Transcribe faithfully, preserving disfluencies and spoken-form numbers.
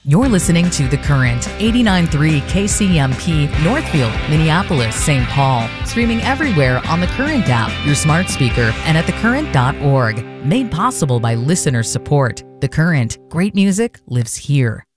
You're listening to The Current, eighty-nine point three K C M P, Northfield, Minneapolis, Saint Paul. Streaming everywhere on The Current app, your smart speaker, and at the current dot org. Made possible by listener support. The Current, great music lives here.